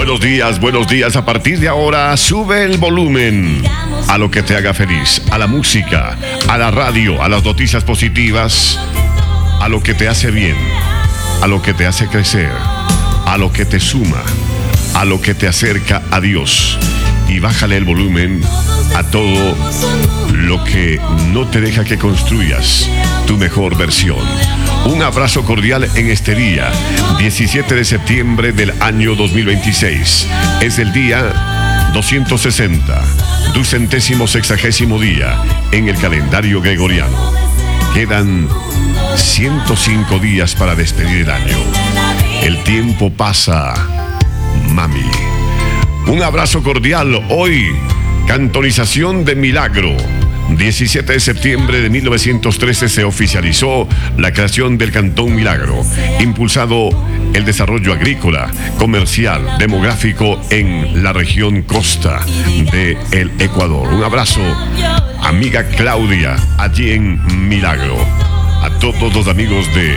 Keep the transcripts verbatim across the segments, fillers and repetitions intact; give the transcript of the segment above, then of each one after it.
buenos días, buenos días. A partir de ahora, sube el volumen a lo que te haga feliz, a la música, a la radio, a las noticias positivas, a lo que te hace bien, a lo que te hace crecer, a lo que te suma, a lo que te acerca a Dios. Y bájale el volumen a todo lo que no te deja que construyas tu mejor versión. Un abrazo cordial en este día, diecisiete de septiembre del año dos mil veintiséis. Es el día doscientos sesenta, ducentésimo sexagésimo día en el calendario gregoriano. Quedan ciento cinco días para despedir el año. El tiempo pasa, mami. Un abrazo cordial. Hoy, cantonización de Milagro. diecisiete de septiembre de mil novecientos trece se oficializó la creación del Cantón Milagro, impulsado el desarrollo agrícola, comercial, demográfico en la región costa del Ecuador. Un abrazo, amiga Claudia, allí en Milagro. A todos los amigos de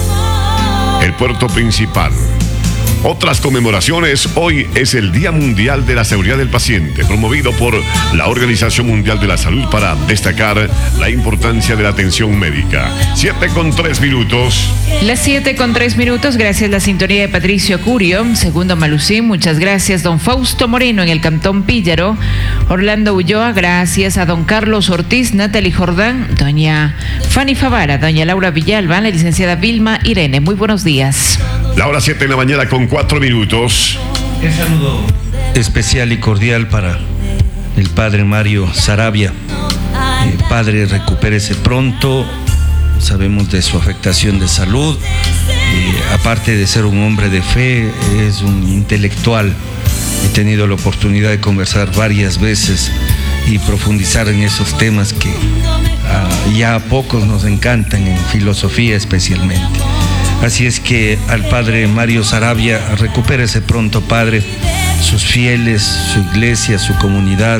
el puerto principal. Otras conmemoraciones. Hoy es el Día Mundial de la Seguridad del Paciente, promovido por la Organización Mundial de la Salud para destacar la importancia de la atención médica. Siete con tres minutos. Las siete con tres minutos, gracias a la sintonía de Patricio Curio, segundo Malucín, muchas gracias. Don Fausto Moreno en el Cantón Píllaro, Orlando Ulloa, gracias a don Carlos Ortiz, Natalie Jordán, doña Fanny Favara, doña Laura Villalba, la licenciada Vilma Irene, muy buenos días. La hora siete en la mañana con cuatro minutos. Un saludo especial y cordial para el padre Mario Sarabia. Eh, padre, recupérese pronto. Sabemos de su afectación de salud. Eh, aparte de ser un hombre de fe, es un intelectual. He tenido la oportunidad de conversar varias veces y profundizar en esos temas que uh, ya a pocos nos encantan, en filosofía especialmente. Así es que al padre Mario Sarabia, recupérese pronto, padre. Sus fieles, su iglesia, su comunidad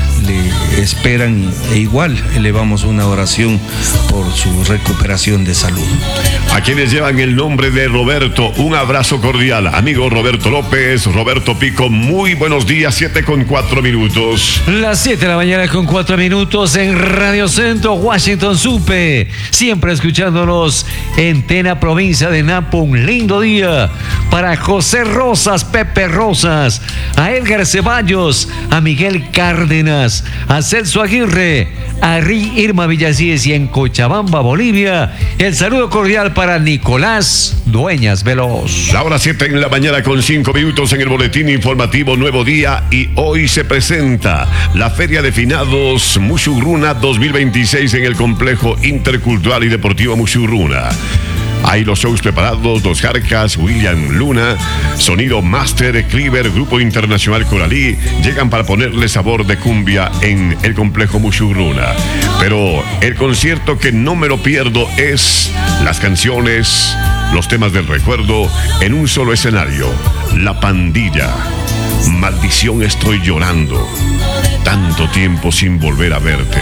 le esperan e igual elevamos una oración por su recuperación de salud. A quienes llevan el nombre de Roberto, un abrazo cordial. Amigo Roberto López, Roberto Pico, muy buenos días, siete con cuatro minutos. Las siete de la mañana con cuatro minutos en Radio Centro, Washington Supe. Siempre escuchándonos en Tena, provincia de Napo. Un lindo día para José Rosas, Pepe Rosas, a Edgar Ceballos, a Miguel Cárdenas, a Celso Aguirre, a Irma Villasíes y en Cochabamba, Bolivia. El saludo cordial para Nicolás Dueñas Veloz. La hora siete en la mañana con cinco minutos en el boletín informativo Nuevo Día, y hoy se presenta la Feria de Finados Musurruna dos mil veintiséis en el Complejo Intercultural y Deportivo Musurruna. Hay los shows preparados, Los Jarcas, William Luna, Sonido Master, Cleaver, Grupo Internacional Coralí, llegan para ponerle sabor de cumbia en el complejo Musurruna. Pero el concierto que no me lo pierdo es las canciones, los temas del recuerdo en un solo escenario. La Pandilla, Maldición estoy llorando, tanto tiempo sin volver a verte.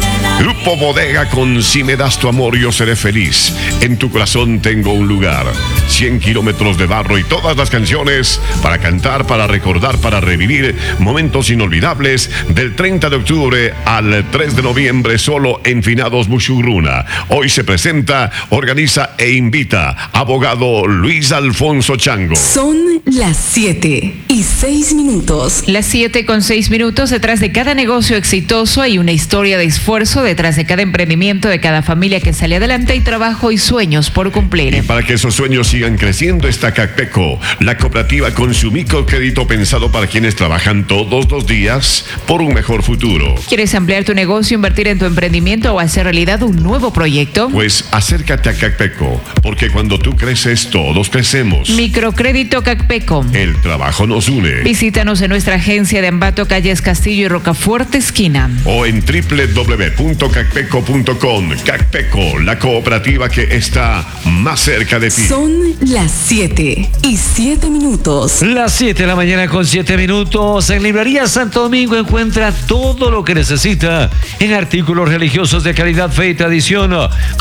Grupo Bodega con Si me das tu amor yo seré feliz, En tu corazón tengo un lugar, cien kilómetros de barro y todas las canciones para cantar, para recordar, para revivir momentos inolvidables del treinta de octubre al tres de noviembre solo en Finados Musurruna. Hoy se presenta, organiza e invita abogado Luis Alfonso Chango. Son las siete y seis minutos. Las siete con seis minutos. Detrás de cada negocio exitoso hay una historia de esfuerzo. Detrás de cada emprendimiento, de cada familia que sale adelante, hay trabajo y sueños por cumplir. Y para que esos sueños sigan creciendo está Cacpeco, la cooperativa con su microcrédito pensado para quienes trabajan todos los días por un mejor futuro. ¿Quieres ampliar tu negocio, invertir en tu emprendimiento o hacer realidad un nuevo proyecto? Pues acércate a Cacpeco, porque cuando tú creces, todos crecemos. Microcrédito Cacpeco. El trabajo nos une. Visítanos en nuestra agencia de Ambato, calles Castillo y Rocafuerte, esquina. O en doble u doble u doble u punto cacpeco punto com. Cacpeco, la cooperativa que está más cerca de ti. Son las siete y siete minutos. Las siete de la mañana con siete minutos. En Librería Santo Domingo encuentra todo lo que necesita en artículos religiosos de calidad, fe y tradición.